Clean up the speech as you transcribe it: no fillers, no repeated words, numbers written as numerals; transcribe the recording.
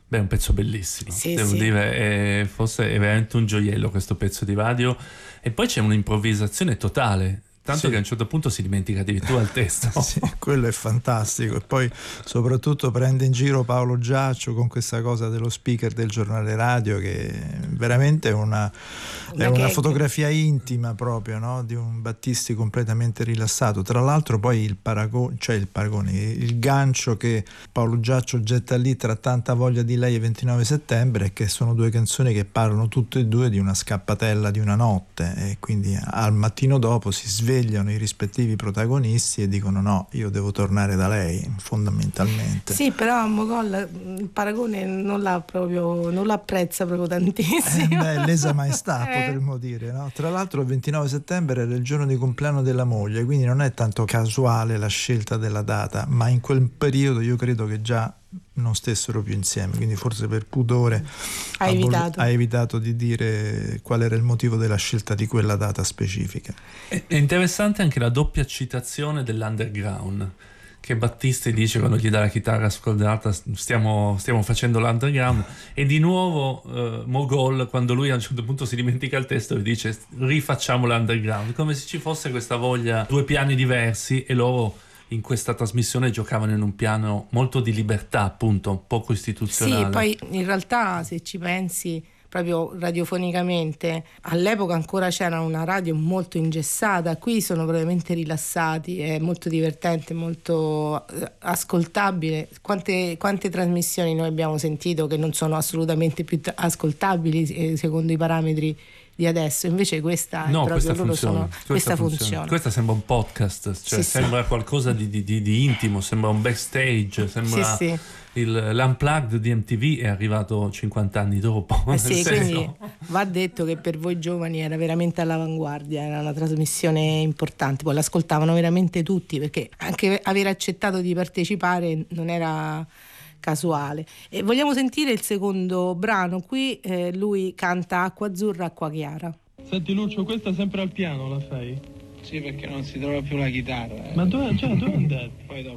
Beh, è un pezzo bellissimo, Sì, devo sì. dire, forse è veramente un gioiello questo pezzo di radio. E poi c'è un'improvvisazione totale, tanto che a Sì. un certo punto si dimentica addirittura il testo. Sì, quello è fantastico. E poi soprattutto prende in giro Paolo Giaccio con questa cosa dello speaker del giornale radio, che veramente è una gag. fotografia intima proprio, no? Di un Battisti completamente rilassato. Tra l'altro poi il paragone, il gancio che Paolo Giaccio getta lì tra Tanta voglia di lei e 29 settembre è che sono due canzoni che parlano tutte e due di una scappatella di una notte, e quindi al mattino dopo si svegliano i rispettivi protagonisti e dicono no, io devo tornare da lei, fondamentalmente. Sì, però Mogol il paragone non l'apprezza proprio tantissimo. Lesa maestà, potremmo dire, no? Tra l'altro il 29 settembre era il giorno di compleanno della moglie, quindi non è tanto casuale la scelta della data, ma in quel periodo io credo che già non stessero più insieme, quindi forse per pudore ha evitato di dire qual era il motivo della scelta di quella data specifica. È interessante anche la doppia citazione dell'underground, che Battisti dice quando gli dà la chitarra scordata: stiamo facendo l'underground, e di nuovo Mogol, quando lui a un certo punto si dimentica il testo, gli dice rifacciamo l'underground, come se ci fosse questa voglia, due piani diversi, e loro in questa trasmissione giocavano in un piano molto di libertà, appunto, poco istituzionale. Sì, poi in realtà se ci pensi proprio radiofonicamente, all'epoca ancora c'era una radio molto ingessata, qui sono veramente rilassati, è molto divertente, molto ascoltabile. Quante trasmissioni noi abbiamo sentito che non sono assolutamente più ascoltabili secondo i parametri di adesso, invece questa funziona. Questa sembra un podcast, cioè sì, sembra qualcosa di intimo, sembra un backstage, sembra sì. L'Unplugged di MTV è arrivato 50 anni dopo. Quindi va detto che per voi giovani era veramente all'avanguardia, era una trasmissione importante, poi l'ascoltavano veramente tutti, perché anche aver accettato di partecipare non era casuale. E vogliamo sentire il secondo brano. Qui lui canta Acqua azzurra, acqua chiara. Senti Lucio, questa sempre al piano la fai? Sì, perché non si trova più la chitarra. Ma dove è andata? Poi dopo